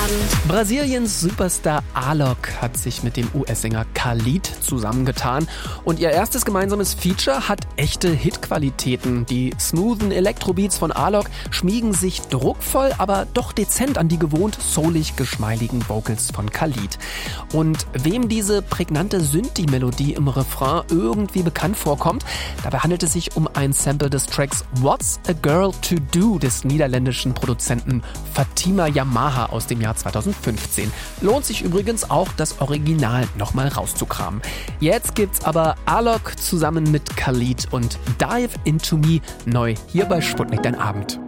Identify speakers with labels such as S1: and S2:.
S1: Brasiliens Superstar Alok hat sich mit dem US-Sänger Khalid zusammengetan und ihr erstes gemeinsames Feature hat echte Hitqualitäten. Die smoothen Elektrobeats von Alok schmiegen sich druckvoll, aber doch dezent an die gewohnt soulig geschmeidigen Vocals von Khalid. Und wem diese prägnante Synthi-Melodie im Refrain irgendwie bekannt vorkommt, dabei handelt es sich um ein Sample des Tracks What's a Girl to Do des niederländischen Produzenten Fatima Yamaha aus dem Jahr 2015. Lohnt sich übrigens auch, das Original nochmal rauszukramen. Jetzt gibt's aber Alok zusammen mit Khalid und Dive Into Me neu hier bei Sputnik Dein Abend.